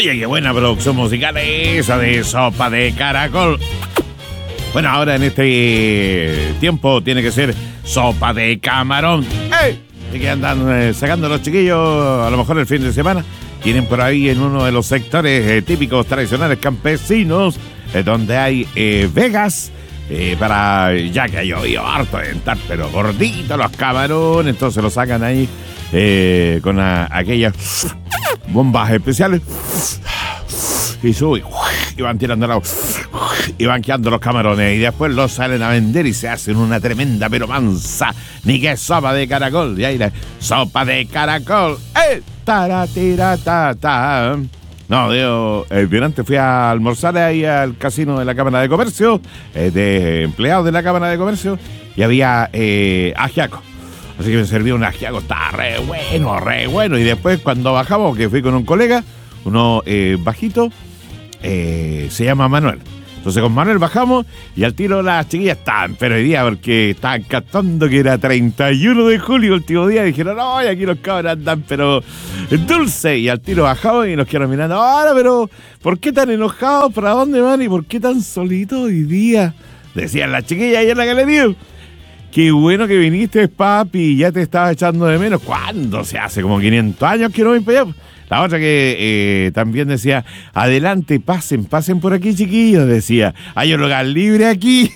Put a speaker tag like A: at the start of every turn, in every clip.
A: Oye, qué buena producción musical esa de Sopa de Caracol. Bueno, ahora en este tiempo tiene que ser sopa de camarón. ¡Ey! Y que andan sacando los chiquillos, a lo mejor el fin de semana. Tienen por ahí en uno de los sectores típicos, tradicionales, campesinos, donde hay vegas, para, ya que ha llovido harto de estar, pero gorditos los camarones, entonces los sacan ahí con aquellas bombas especiales. Y suben, y van tirando el agua, y van quedando los camarones, y después los salen a vender y se hacen una tremenda pero mansa, ni que sopa de caracol, y ahí la sopa de caracol, taratira-ta-ta. No, yo antes fui a almorzar ahí al casino de la Cámara de Comercio, de empleados de la Cámara de Comercio, y había ajiaco. Así que me serví un ajiaco, está re bueno, y después cuando bajamos, que fui con un colega, uno bajito, se llama Manuel. Entonces con Manuel bajamos y al tiro las chiquillas estaban, pero hoy día porque estaban cantando que era 31 de julio, último día, y dijeron, no, y aquí los cabros andan, pero dulce. Y al tiro bajamos y nos quedaron mirando, ahora, pero ¿por qué tan enojados? ¿Para dónde van? ¿Y por qué tan solitos hoy día? Decían las chiquillas ahí en la galería. Qué bueno que viniste, papi, ya te estaba echando de menos. ¿Cuándo? Se hace como 500 años que no voy para allá. La otra que también decía, adelante, pasen por aquí, chiquillos, decía, hay un lugar libre aquí.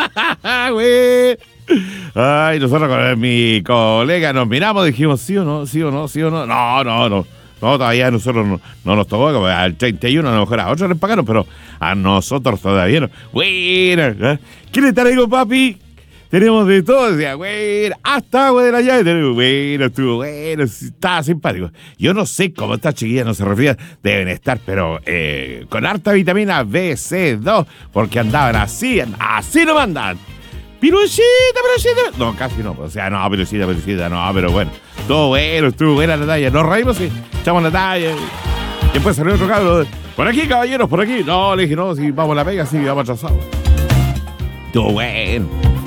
A: Ay, nosotros con mi colega nos miramos, dijimos, ¿sí o no? No, todavía a nosotros no nos tocó, como al 31 a lo mejor a otros les pagaron, pero a nosotros todavía no. Bueno, ¿qué le traigo, papi? Tenemos de todo, decía, bueno, hasta agua de la llave. Bueno, estuvo bueno, estaba simpático. Yo no sé cómo estas chiquillas no se refieren, deben estar, pero con harta vitamina B, C2, porque andaban así no mandan. Pirucita. No, casi no, o sea, no, pirucita, no, pero bueno. Todo bueno, estuvo buena la talla. Nos reímos y echamos la talla. Y después salió otro cabro. Por aquí, caballeros, por aquí. No, le dije, no, si vamos a la pega, sí, vamos atrasados. Estuvo bueno.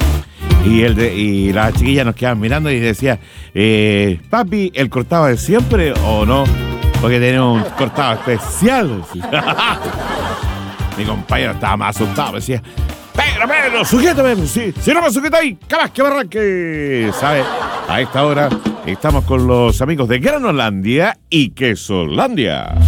A: Y las chiquillas nos quedaban mirando y decía, papi, ¿el cortado es siempre o no? Porque tenemos un cortado especial. Mi compañero estaba más asustado, me decía, pero, sujétame, si no me sujetáis, capaz que me arranque. ¿Sabes? A esta hora estamos con los amigos de Granolandia y Quesolandia.